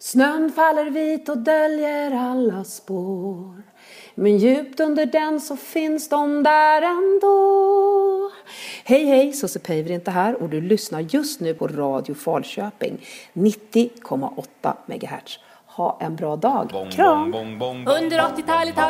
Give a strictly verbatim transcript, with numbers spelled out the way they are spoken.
Snön faller vit och döljer alla spår. Men djupt under den så finns de där ändå. Hej hej, Susse Päivärinta inte här och du lyssnar just nu på Radio Falköping nittio komma åtta megahertz. Ha en bra dag. Kram! Under åttiotalet har